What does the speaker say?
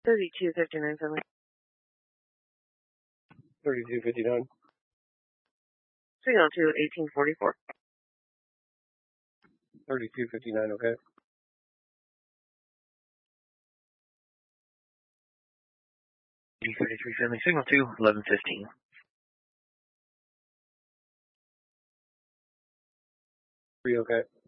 3259 family. 3259. Signal to 1844. 3259, okay. D33 family, signal to 1115. 3, okay.